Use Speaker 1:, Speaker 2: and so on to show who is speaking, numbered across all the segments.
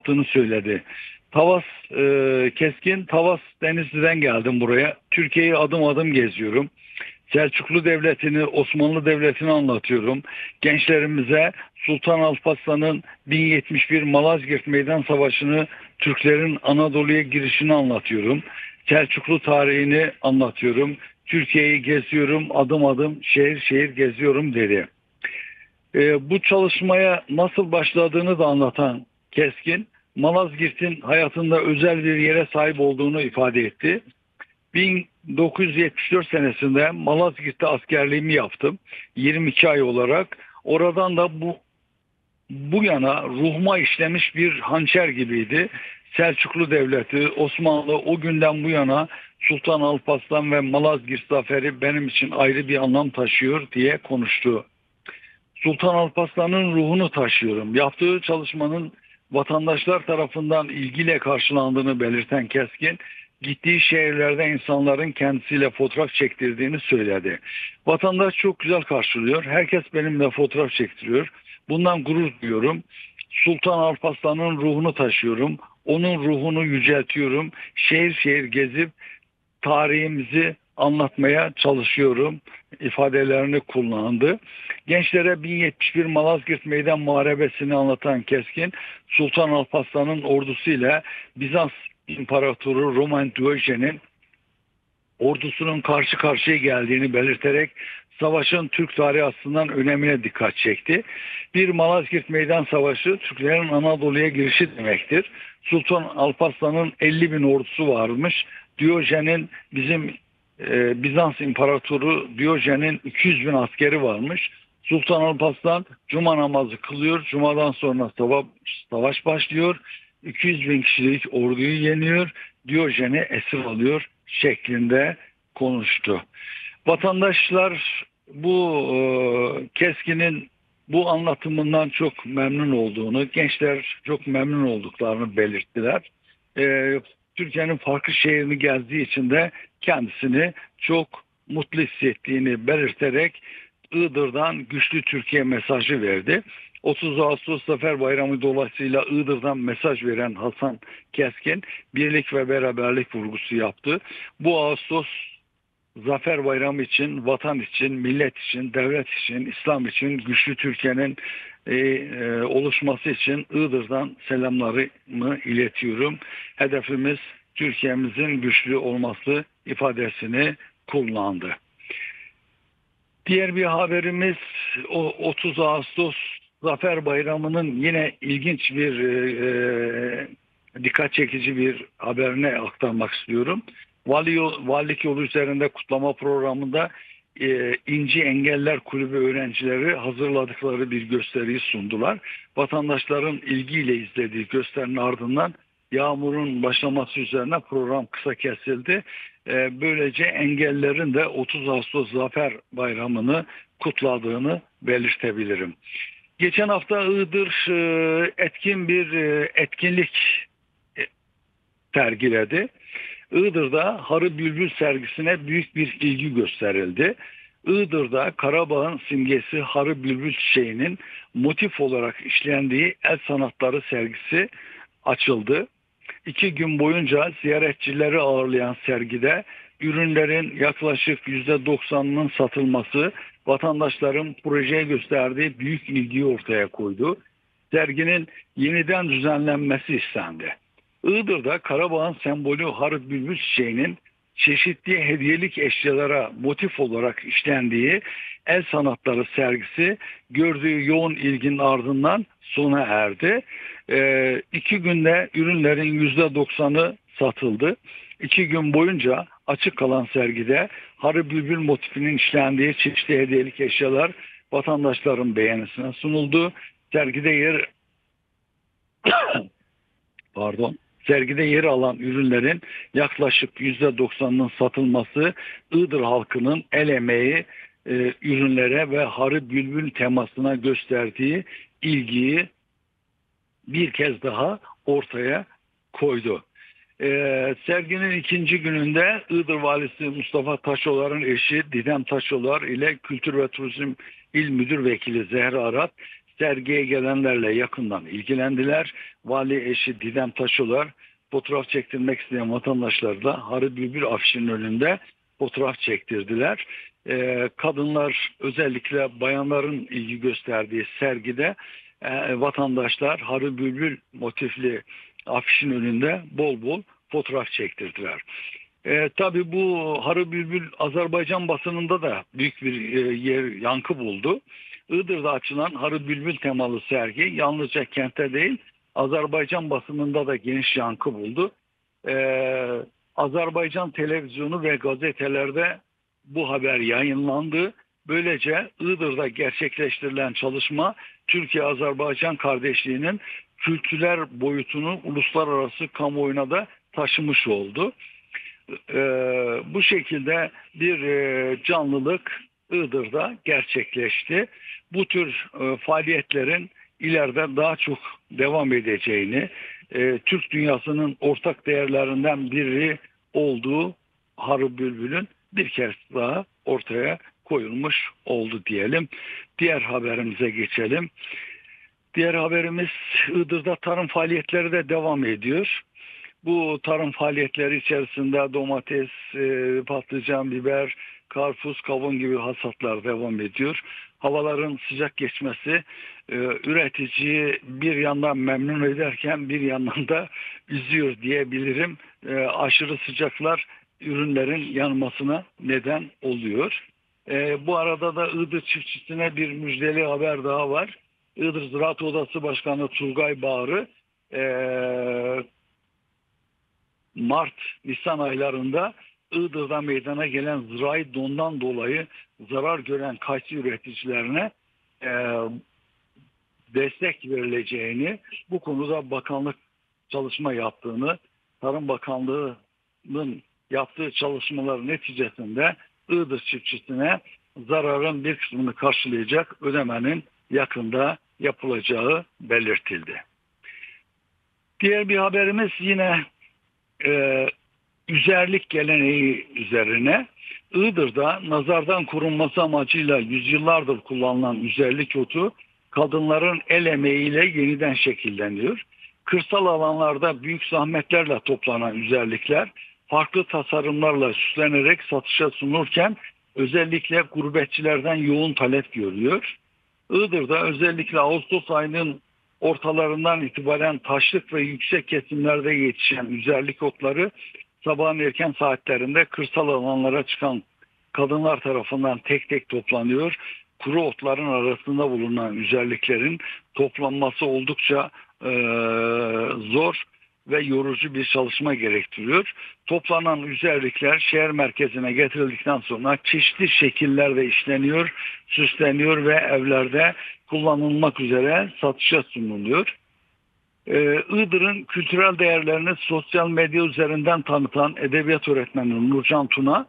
Speaker 1: yaptığını söyledi. Tavas Keskin, Tavas Denizli'den geldim buraya. Türkiye'yi adım adım geziyorum. Selçuklu Devleti'ni, Osmanlı Devleti'ni anlatıyorum. Gençlerimize Sultan Alparslan'ın 1071 Malazgirt Meydan Savaşı'nı, Türklerin Anadolu'ya girişini anlatıyorum. Selçuklu tarihini anlatıyorum. Türkiye'yi geziyorum, adım adım, şehir şehir geziyorum dedi. Bu çalışmaya nasıl başladığını da anlatan Keskin, Malazgirt'in hayatında özel bir yere sahip olduğunu ifade etti. 1974 senesinde Malazgirt'te askerliğimi yaptım. 22 ay olarak. Oradan da bu yana ruhuma işlemiş bir hançer gibiydi. Selçuklu Devleti, Osmanlı o günden bu yana Sultan Alparslan ve Malazgirt zaferi benim için ayrı bir anlam taşıyor diye konuştu. Sultan Alparslan'ın ruhunu taşıyorum. Yaptığı çalışmanın vatandaşlar tarafından ilgiyle karşılandığını belirten Keskin, gittiği şehirlerde insanların kendisiyle fotoğraf çektirdiğini söyledi. Vatandaş çok güzel karşılıyor. Herkes benimle fotoğraf çektiriyor. Bundan gurur duyuyorum. Sultan Alparslan'ın ruhunu taşıyorum. Onun ruhunu yüceltiyorum. Şehir şehir gezip tarihimizi anlatmaya çalışıyorum ifadelerini kullandı. Gençlere 1071 Malazgirt Meydan Muharebesi'ni anlatan Keskin, Sultan Alparslan'ın ordusuyla Bizans İmparatoru Roman Diyojen'in ordusunun karşı karşıya geldiğini belirterek savaşın Türk tarihi açısından önemine dikkat çekti. Bir Malazgirt Meydan Savaşı Türklerin Anadolu'ya girişi demektir. Sultan Alparslan'ın 50 bin ordusu varmış. Diyojen'in Bizans İmparatoru Diyojen'in 200 bin askeri varmış. Sultan Alparslan cuma namazı kılıyor. Cumadan sonra savaş başlıyor. 200 bin kişilik orduyu yeniyor. Diyojen'i esir alıyor şeklinde konuştu. Vatandaşlar Keskin'in bu anlatımından çok memnun olduğunu, gençler çok memnun olduklarını belirttiler. Türkiye'nin farklı şehrini gezdiği için de kendisini çok mutlu hissettiğini belirterek Iğdır'dan güçlü Türkiye mesajı verdi. 30 Ağustos Zafer Bayramı dolayısıyla Iğdır'dan mesaj veren Hasan Keskin birlik ve beraberlik vurgusu yaptı. Bu Ağustos Zafer Bayramı için, vatan için, millet için, devlet için, İslam için, güçlü Türkiye'nin oluşması için Iğdır'dan selamlarımı iletiyorum. Hedefimiz Türkiye'mizin güçlü olması ifadesini kullandı. Diğer bir haberimiz 30 Ağustos Zafer Bayramı'nın yine ilginç bir dikkat çekici bir haberine aktarmak istiyorum. Valilik yolu üzerinde kutlama programında İnci Engeller Kulübü öğrencileri hazırladıkları bir gösteriyi sundular. Vatandaşların ilgiyle izlediği gösterinin ardından yağmurun başlaması üzerine program kısa kesildi. Böylece engellerin de 30 Ağustos Zafer Bayramı'nı kutladığını belirtebilirim. Geçen hafta Iğdır etkin bir etkinlik sergiledi. Iğdır'da Harı Bülbül sergisine büyük bir ilgi gösterildi. Iğdır'da Karabağ'ın simgesi Harı Bülbül çiçeğinin motif olarak işlendiği el sanatları sergisi açıldı. 2 gün boyunca ziyaretçileri ağırlayan sergide ürünlerin yaklaşık %90'ının satılması vatandaşların projeye gösterdiği büyük ilgiyi ortaya koydu. Serginin yeniden düzenlenmesi istendi. Iğdır'da Karabağ'ın sembolü Harı Bülbül çiçeğinin çeşitli hediyelik eşyalara motif olarak işlendiği el sanatları sergisi gördüğü yoğun ilginin ardından sona erdi. 2 günde ürünlerin %90'ı satıldı. 2 gün boyunca açık kalan sergide Harı Bülbül motifinin işlendiği çeşitli hediyelik eşyalar vatandaşların beğenisine sunuldu. Sergide yer alan ürünlerin yaklaşık %90'ının satılması Iğdır halkının el emeği ürünlere ve Harı Bülbül temasına gösterdiği ilgiyi bir kez daha ortaya koydu. Serginin ikinci gününde Iğdır Valisi Mustafa Taşolar'ın eşi Didem Taşolar ile Kültür ve Turizm İl Müdür Vekili Zehra Arat sergiye gelenlerle yakından ilgilendiler. Vali eşi Didem Taşolar fotoğraf çektirmek isteyen vatandaşlarla Harı Bülbül afişinin önünde fotoğraf çektirdiler. Kadınlar, özellikle bayanların ilgi gösterdiği sergide vatandaşlar Harı Bülbül motifli afişin önünde bol bol fotoğraf çektirdiler. Tabii bu Harı Bülbül Azerbaycan basınında da büyük bir yankı buldu. Iğdır'da açılan Harı Bülbül temalı sergi yalnızca kentte değil, Azerbaycan basınında da geniş yankı buldu. Azerbaycan televizyonu ve gazetelerde bu haber yayınlandı. Böylece Iğdır'da gerçekleştirilen çalışma Türkiye-Azerbaycan kardeşliğinin kültürel boyutunu uluslararası kamuoyuna da taşımış oldu. Bu şekilde bir canlılık Iğdır'da gerçekleşti. Bu tür faaliyetlerin ileride daha çok devam edeceğini, Türk dünyasının ortak değerlerinden biri olduğu Harı Bülbül'ün bir kez daha ortaya koyulmuş oldu diyelim. Diğer haberimize geçelim. Diğer haberimiz, Iğdır'da tarım faaliyetleri de devam ediyor. Bu tarım faaliyetleri içerisinde domates, patlıcan, biber, karpuz, kavun gibi hasatlar devam ediyor. Havaların sıcak geçmesi üreticiyi bir yandan memnun ederken bir yandan da üzüyor diyebilirim. Aşırı sıcaklar ürünlerin yanmasına neden oluyor. Bu arada da Iğdır çiftçisine bir müjdeli haber daha var. Iğdır Ziraat Odası Başkanı Turgay Bağrı Mart-Nisan aylarında Iğdır'da meydana gelen zirai dondan dolayı zarar gören kayısı üreticilerine destek verileceğini, bu konuda bakanlık çalışma yaptığını, Tarım Bakanlığı'nın yaptığı çalışmalar neticesinde Iğdır çiftçisine zararın bir kısmını karşılayacak ödemenin yakında yapılacağı belirtildi. Diğer bir haberimiz yine üzerlik geleneği üzerine. Iğdır'da nazardan korunması amacıyla yüzyıllardır kullanılan üzerlik otu kadınların el emeğiyle yeniden şekilleniyor. Kırsal alanlarda büyük zahmetlerle toplanan üzerlikler farklı tasarımlarla süslenerek satışa sunulurken özellikle gurbetçilerden yoğun talep görüyor. Iğdır'da özellikle Ağustos ayının ortalarından itibaren taşlık ve yüksek kesimlerde yetişen üzerlik otları sabahın erken saatlerinde kırsal alanlara çıkan kadınlar tarafından tek tek toplanıyor. Kuru otların arasında bulunan üzerliklerin toplanması oldukça zor ve yorucu bir çalışma gerektiriyor. Toplanan üzerlikler şehir merkezine getirildikten sonra çeşitli şekillerde işleniyor, süsleniyor ve evlerde kullanılmak üzere satışa sunuluyor. Iğdır'ın kültürel değerlerini sosyal medya üzerinden tanıtan edebiyat öğretmeni Nurcan Tuna,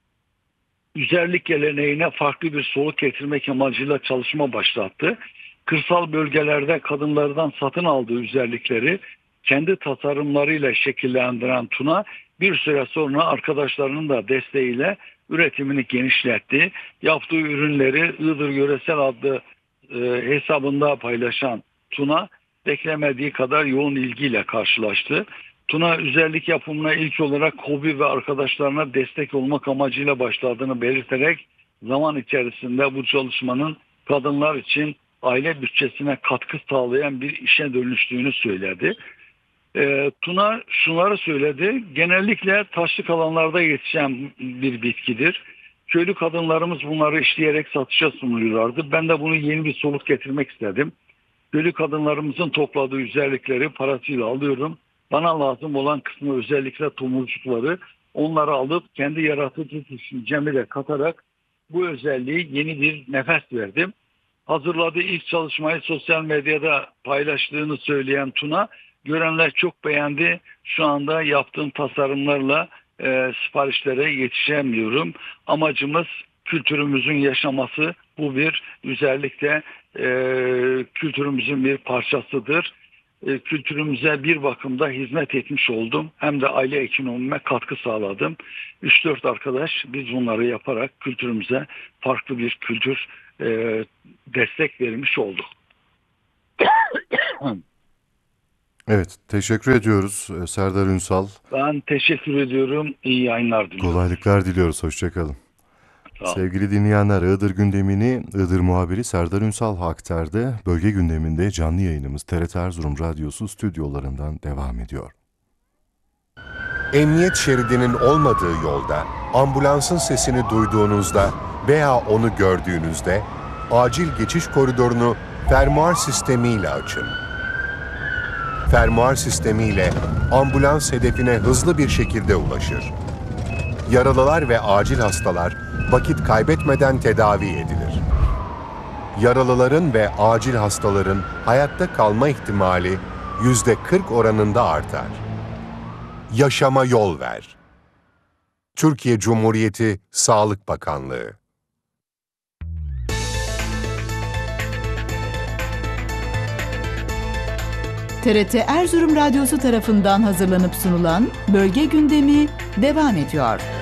Speaker 1: üzerlik geleneğine farklı bir soluk getirmek amacıyla çalışma başlattı. Kırsal bölgelerde kadınlardan satın aldığı üzerlikleri kendi tasarımlarıyla şekillendiren Tuna, bir süre sonra arkadaşlarının da desteğiyle üretimini genişletti. Yaptığı ürünleri Iğdır Yöresel adlı hesabında paylaşan Tuna, beklemediği kadar yoğun ilgiyle karşılaştı. Tuna üzerlik yapımına ilk olarak hobi ve arkadaşlarına destek olmak amacıyla başladığını belirterek zaman içerisinde bu çalışmanın kadınlar için aile bütçesine katkı sağlayan bir işe dönüştüğünü söyledi. Tuna şunları söyledi: genellikle taşlık alanlarda yetişen bir bitkidir. Köylü kadınlarımız bunları işleyerek satışa sunuyorlardı. Ben de bunu yeni bir soluk getirmek istedim. Köylü kadınlarımızın topladığı üzerlikleri parasıyla alıyorum. Bana lazım olan kısmı, özellikle tomurcukları, onları alıp kendi yaratıcı düşüncemi de katarak bu özelliği yeni bir nefes verdim. Hazırladığı ilk çalışmayı sosyal medyada paylaştığını söyleyen Tuna, görenler çok beğendi. Şu anda yaptığım tasarımlarla siparişlere yetişemiyorum. Amacımız kültürümüzün yaşaması. Bu bir özellikle kültürümüzün bir parçasıdır. Kültürümüze bir bakımda hizmet etmiş oldum. Hem de aile ekonomime katkı sağladım. 3-4 arkadaş biz bunları yaparak kültürümüze farklı bir kültür destek vermiş olduk.
Speaker 2: Evet, teşekkür ediyoruz Serdar Ünsal.
Speaker 1: Ben teşekkür ediyorum. İyi yayınlar diliyorum.
Speaker 2: Kolaylıklar diliyoruz. Hoşçakalın.
Speaker 1: Sağ olun.
Speaker 2: Sevgili dinleyenler, Iğdır gündemini Iğdır muhabiri Serdar Ünsal aktardı. Bölge gündeminde canlı yayınımız TRT Erzurum Radyosu stüdyolarından devam ediyor.
Speaker 3: Emniyet şeridinin olmadığı yolda ambulansın sesini duyduğunuzda veya onu gördüğünüzde acil geçiş koridorunu fermuar sistemiyle açın. Fermuar sistemiyle ambulans hedefine hızlı bir şekilde ulaşır. Yaralılar ve acil hastalar vakit kaybetmeden tedavi edilir. Yaralıların ve acil hastaların hayatta kalma ihtimali %40 oranında artar. Yaşama yol ver. Türkiye Cumhuriyeti Sağlık Bakanlığı.
Speaker 4: TRT Erzurum Radyosu tarafından hazırlanıp sunulan Bölge Gündemi devam ediyor.